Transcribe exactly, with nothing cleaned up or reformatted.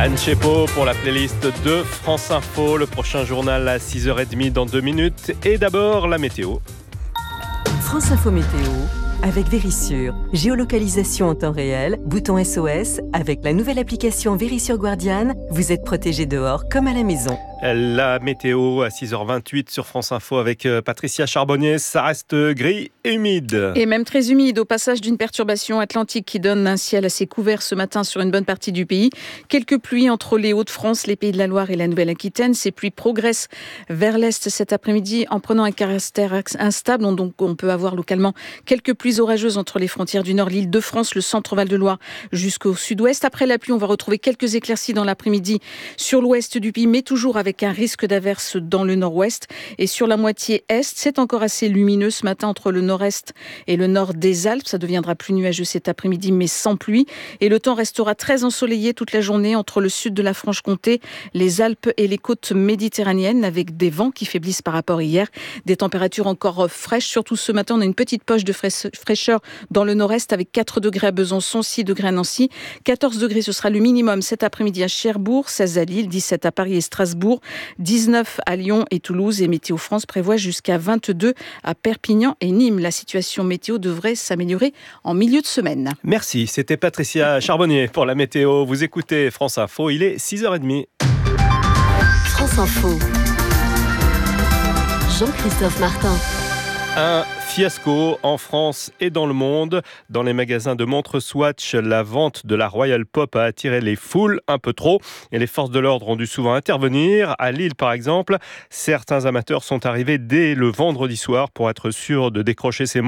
Anne Chepo pour la playlist de France Info. Le prochain journal à six heures trente dans deux minutes. Et d'abord, la météo. France Info Météo avec Vérissure. Géolocalisation en temps réel, bouton S O S. Avec la nouvelle application Vérissure Guardian, vous êtes protégé dehors comme à la maison. La météo à six heures vingt-huit sur France Info avec Patricia Charbonnier. Ça reste gris et humide. Et même très humide au passage d'une perturbation atlantique qui donne un ciel assez couvert ce matin sur une bonne partie du pays. Quelques pluies entre les Hauts-de-France, les Pays de la Loire et la Nouvelle-Aquitaine. Ces pluies progressent vers l'est cet après-midi en prenant un caractère instable. Donc on peut avoir localement quelques pluies orageuses entre les frontières du nord, l'Île-de-France, le centre Val-de-Loire jusqu'au sud-ouest. Après la pluie, on va retrouver quelques éclaircies dans l'après-midi sur l'ouest du pays, mais toujours avec un risque d'averse dans le nord-ouest. Et sur la moitié est, c'est encore assez lumineux ce matin entre le nord-est et le nord des Alpes. Ça deviendra plus nuageux cet après-midi, mais sans pluie. Et le temps restera très ensoleillé toute la journée entre le sud de la Franche-Comté, les Alpes et les côtes méditerranéennes, avec des vents qui faiblissent par rapport à hier. Des températures encore fraîches. Surtout ce matin, on a une petite poche de fraîcheur dans le nord-est avec quatre degrés à Besançon, six degrés à Nancy. quatorze degrés, ce sera le minimum cet après-midi à Cherbourg, seize à Lille, dix-sept à Paris et Strasbourg, dix-neuf à Lyon et Toulouse. Et Météo France prévoit jusqu'à vingt-deux à Perpignan et Nîmes. La situation météo devrait s'améliorer en milieu de semaine. Merci, c'était Patricia Charbonnier pour la météo. Vous écoutez France Info, il est six heures trente. France Info. Jean-Christophe Martin. Un fiasco en France et dans le monde. Dans les magasins de montres Swatch, la vente de la Royal Pop a attiré les foules un peu trop et les forces de l'ordre ont dû souvent intervenir. À Lille, par exemple, certains amateurs sont arrivés dès le vendredi soir pour être sûrs de décrocher ces montres.